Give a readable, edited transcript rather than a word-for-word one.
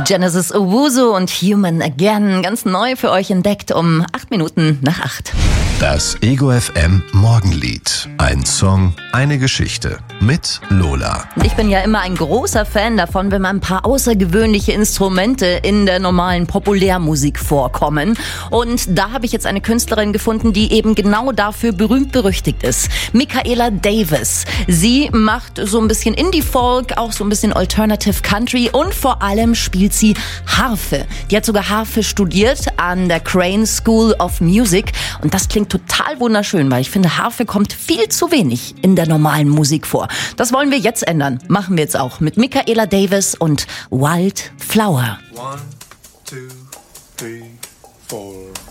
Genesis Owusu und Human Again, ganz neu für euch entdeckt um 8:08. Das Ego FM Morgenlied. Ein Song, eine Geschichte mit Lola. Ich bin ja immer ein großer Fan davon, wenn mal ein paar außergewöhnliche Instrumente in der normalen Populärmusik vorkommen. Und da habe ich jetzt eine Künstlerin gefunden, die eben genau dafür berühmt-berüchtigt ist. Michaela Davis. Sie macht so ein bisschen Indie-Folk, auch so ein bisschen Alternative Country und vor allem spielt sie Harfe. Die hat sogar Harfe studiert an der Crane School of Music und das klingt total wunderschön, weil ich finde, Harfe kommt viel zu wenig in der normalen Musik vor. Das wollen wir jetzt ändern. Machen wir jetzt auch mit Michaela Davis und Wildflower. 1, 2, 3, 4